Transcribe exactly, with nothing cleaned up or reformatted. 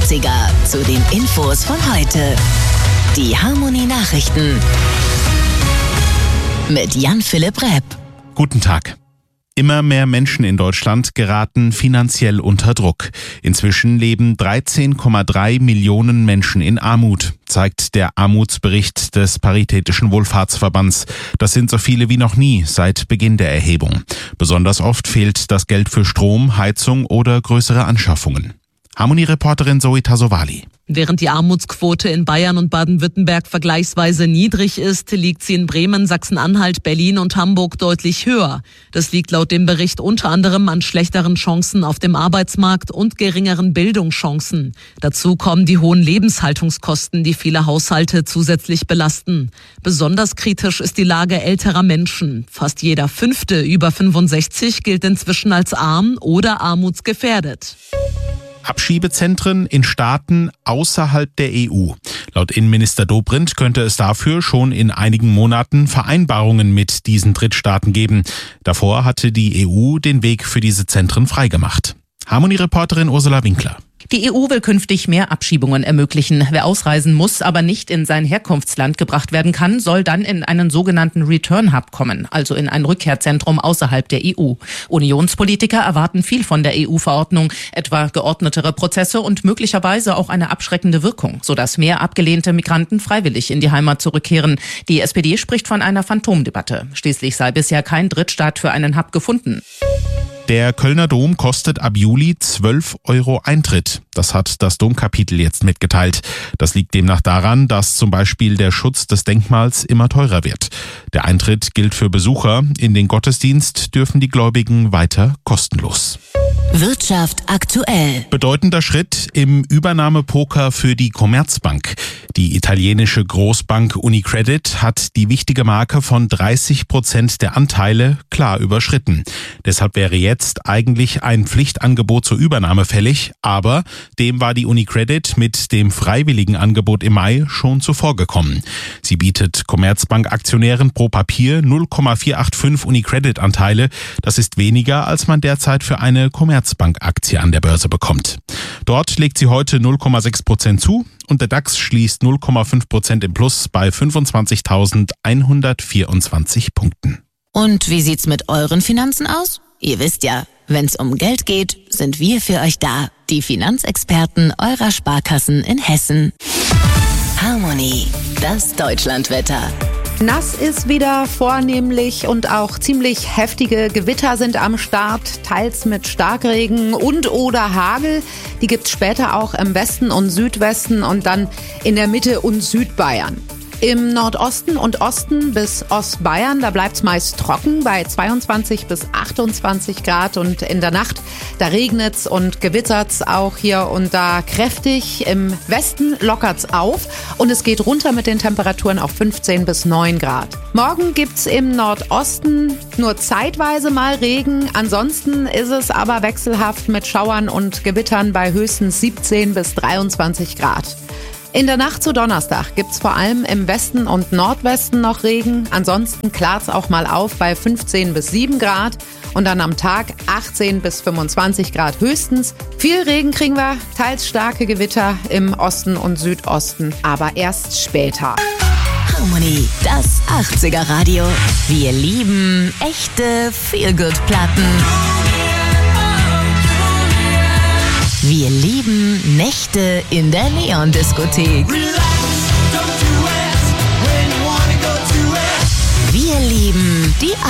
achtziger zu den Infos von heute. Die Harmonie-Nachrichten mit Jan-Philipp Repp. Guten Tag. Immer mehr Menschen in Deutschland geraten finanziell unter Druck. Inzwischen leben dreizehn Komma drei Millionen Menschen in Armut, zeigt der Armutsbericht des Paritätischen Wohlfahrtsverbands. Das sind so viele wie noch nie seit Beginn der Erhebung. Besonders oft fehlt das Geld für Strom, Heizung oder größere Anschaffungen. Harmonie-Reporterin Zoe Tasovali. Während die Armutsquote in Bayern und Baden-Württemberg vergleichsweise niedrig ist, liegt sie in Bremen, Sachsen-Anhalt, Berlin und Hamburg deutlich höher. Das liegt laut dem Bericht unter anderem an schlechteren Chancen auf dem Arbeitsmarkt und geringeren Bildungschancen. Dazu kommen die hohen Lebenshaltungskosten, die viele Haushalte zusätzlich belasten. Besonders kritisch ist die Lage älterer Menschen. Fast jeder Fünfte über fünfundsechzig gilt inzwischen als arm oder armutsgefährdet. Abschiebezentren in Staaten außerhalb der E U. Laut Innenminister Dobrindt könnte es dafür schon in einigen Monaten Vereinbarungen mit diesen Drittstaaten geben. Davor hatte die E U den Weg für diese Zentren freigemacht. Harmonie-Reporterin Ursula Winkler. Die E U will künftig mehr Abschiebungen ermöglichen. Wer ausreisen muss, aber nicht in sein Herkunftsland gebracht werden kann, soll dann in einen sogenannten Return Hub kommen, also in ein Rückkehrzentrum außerhalb der E U. Unionspolitiker erwarten viel von der E U-Verordnung, etwa geordnetere Prozesse und möglicherweise auch eine abschreckende Wirkung, sodass mehr abgelehnte Migranten freiwillig in die Heimat zurückkehren. Die S P D spricht von einer Phantomdebatte. Schließlich sei bisher kein Drittstaat für einen Hub gefunden. Der Kölner Dom kostet ab Juli zwölf Euro Eintritt. Das hat das Domkapitel jetzt mitgeteilt. Das liegt demnach daran, dass zum Beispiel der Schutz des Denkmals immer teurer wird. Der Eintritt gilt für Besucher. In den Gottesdienst dürfen die Gläubigen weiter kostenlos. Wirtschaft aktuell. Bedeutender Schritt im Übernahmepoker für die Commerzbank. Die italienische Großbank Unicredit hat die wichtige Marke von dreißig Prozent der Anteile klar überschritten. Deshalb wäre jetzt eigentlich ein Pflichtangebot zur Übernahme fällig, aber dem war die Unicredit mit dem freiwilligen Angebot im Mai schon zuvorgekommen. Sie bietet Commerzbank-Aktionären pro Papier null Komma vierhundertfünfundachtzig Unicredit-Anteile. Das ist weniger, als man derzeit für eine Commerzbank-Aktie an der Börse bekommt. Dort legt sie heute null Komma sechs Prozent zu und der DAX schließt null Komma fünf Prozent im Plus bei fünfundzwanzigtausendeinhundertvierundzwanzig Punkten. Und wie sieht's mit euren Finanzen aus? Ihr wisst ja, wenn's um Geld geht, sind wir für euch da. Die Finanzexperten eurer Sparkassen in Hessen. Harmonie, das Deutschlandwetter. Nass ist wieder vornehmlich und auch ziemlich heftige Gewitter sind am Start, teils mit Starkregen und oder Hagel. Die gibt's später auch im Westen und Südwesten und dann in der Mitte und Südbayern. Im Nordosten und Osten bis Ostbayern, da bleibt's meist trocken bei zweiundzwanzig bis achtundzwanzig Grad und in der Nacht, da regnet's und gewittert's auch hier und da kräftig. Im Westen lockert's auf und es geht runter mit den Temperaturen auf fünfzehn bis neun Grad. Morgen gibt's im Nordosten nur zeitweise mal Regen, ansonsten ist es aber wechselhaft mit Schauern und Gewittern bei höchstens siebzehn bis dreiundzwanzig Grad. In der Nacht zu Donnerstag gibt's vor allem im Westen und Nordwesten noch Regen. Ansonsten klart's auch mal auf bei fünfzehn bis sieben Grad und dann am Tag achtzehn bis fünfundzwanzig Grad höchstens. Viel Regen kriegen wir, teils starke Gewitter im Osten und Südosten, aber erst später. Harmonie, das achtziger Radio. Wir lieben echte Feel-Good-Platten. Wir lieben Nächte in der Neon-Diskothek.